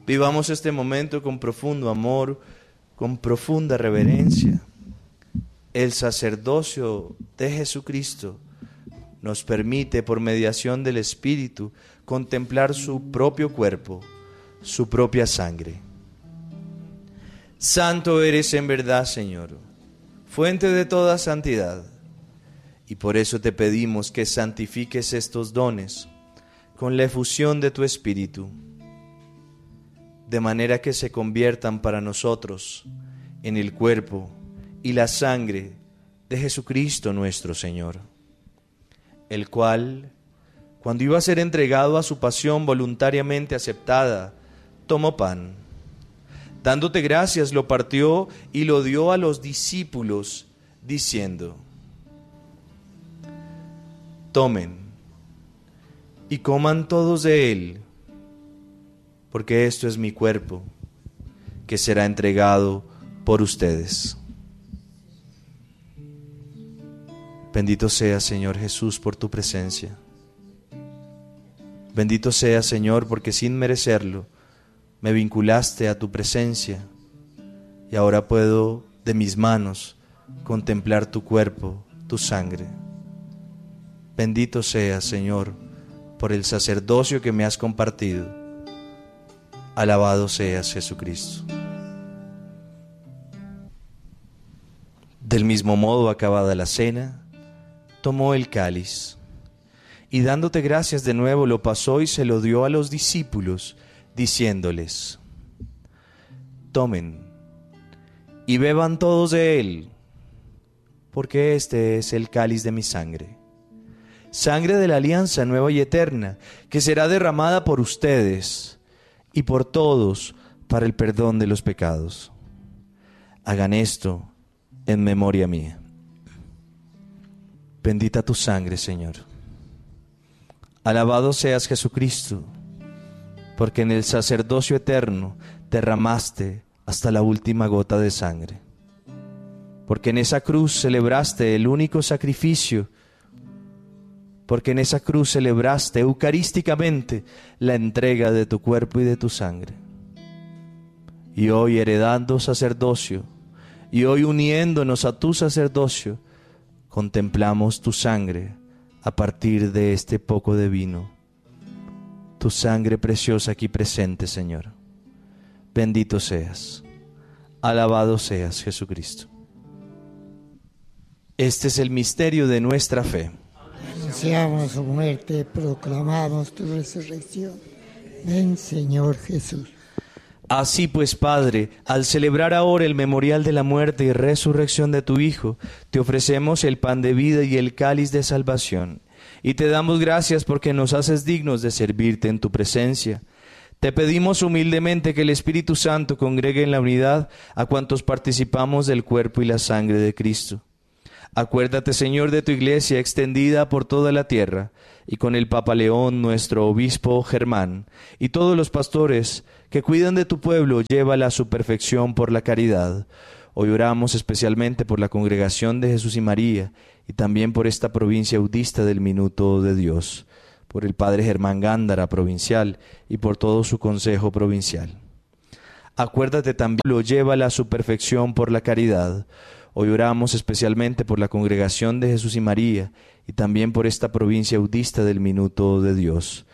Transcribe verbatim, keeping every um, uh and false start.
Vivamos este momento con profundo amor, con profunda reverencia. El sacerdocio de Jesucristo nos permite, por mediación del Espíritu, contemplar su propio cuerpo, su propia sangre. Santo eres en verdad, Señor, fuente de toda santidad, y por eso te pedimos que santifiques estos dones con la efusión de tu Espíritu, de manera que se conviertan para nosotros en el cuerpo y la sangre de Jesucristo nuestro Señor, el cual, cuando iba a ser entregado a su pasión voluntariamente aceptada, tomó pan. Dándote gracias, lo partió y lo dio a los discípulos, diciendo: tomen y coman todos de él, porque esto es mi cuerpo, que será entregado por ustedes. Bendito sea, Señor Jesús, por tu presencia. Bendito sea, Señor, porque sin merecerlo me vinculaste a tu presencia y ahora puedo de mis manos contemplar tu cuerpo, tu sangre. Bendito sea, Señor, por el sacerdocio que me has compartido. Alabado seas, Jesucristo. Del mismo modo, acabada la cena, tomó el cáliz y dándote gracias de nuevo lo pasó y se lo dio a los discípulos, diciéndoles: tomen y beban todos de él, porque este es el cáliz de mi sangre, sangre de la alianza nueva y eterna, que será derramada por ustedes y por todos para el perdón de los pecados. Hagan esto en memoria mía. Bendita tu sangre, Señor. Alabado seas, Jesucristo, porque en el sacerdocio eterno derramaste hasta la última gota de sangre. Porque en esa cruz celebraste el único sacrificio. Porque en esa cruz celebraste eucarísticamente la entrega de tu cuerpo y de tu sangre. Y hoy, heredando sacerdocio, y hoy uniéndonos a tu sacerdocio, contemplamos tu sangre a partir de este poco de vino. Tu sangre preciosa aquí presente, Señor. Bendito seas. Alabado seas, Jesucristo. Este es el misterio de nuestra fe. Anunciamos su muerte, proclamamos tu resurrección. Ven, Señor Jesús. Así pues, Padre, al celebrar ahora el memorial de la muerte y resurrección de tu Hijo, te ofrecemos el pan de vida y el cáliz de salvación, y te damos gracias porque nos haces dignos de servirte en tu presencia. Te pedimos humildemente que el Espíritu Santo congregue en la unidad a cuantos participamos del cuerpo y la sangre de Cristo. Acuérdate, Señor, de tu iglesia extendida por toda la tierra, y con el Papa León, nuestro obispo Germán, y todos los pastores que cuidan de tu pueblo, llévala a su perfección por la caridad. Hoy oramos especialmente por la congregación de Jesús y María, y también por esta provincia audista del Minuto de Dios, por el Padre Germán Gándara, provincial, y por todo su consejo provincial. Acuérdate también, lo llévala a su perfección por la caridad. Hoy oramos especialmente por la congregación de Jesús y María y también por esta provincia audista del Minuto de Dios,